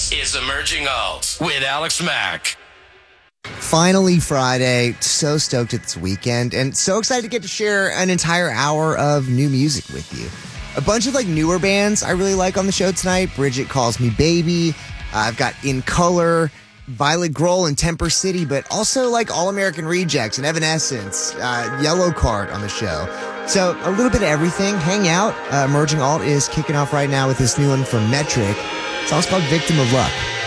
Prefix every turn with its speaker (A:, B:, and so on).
A: This is Emerging Alt with Alex Mack.
B: Finally Friday. So stoked it's weekend and so excited to get to share an entire hour of new music with you. A bunch of newer bands I really like on the show tonight. Bridget Calls Me Baby. I've got In Color, Violet Grohl and Temper City, but also All American Rejects and Evanescence, Yellow Card on the show. So a little bit of everything. Hang out. Emerging Alt is kicking off right now with this new one from Metric. The song's called Victim of Luck.